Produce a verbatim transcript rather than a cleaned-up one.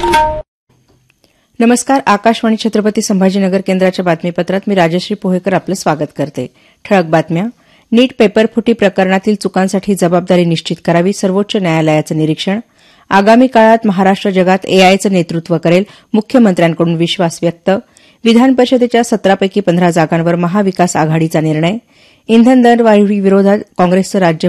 नमस्कार. आकाशवाणी छत्रपती संभाजीनगर केंद्राच्या बातमीपत्रात मी राजश्री पोहेकर आपलं स्वागत करते. ठळक बातम्या. नीट पेपरफुटी प्रकरणातील चुकांसाठी जबाबदारी निश्चित करावी, सर्वोच्च न्यायालयाचं निरीक्षण. आगामी काळात महाराष्ट्र जगात एआयचं नेतृत्व करेल, मुख्यमंत्र्यांकडून विश्वास व्यक्त. विधान परिषदेच्या सतरापैकी पंधरा जागांवर महाविकास आघाडीचा निर्णय. इंधन दरवाढीविरोधात काँग्रेसचं राज्य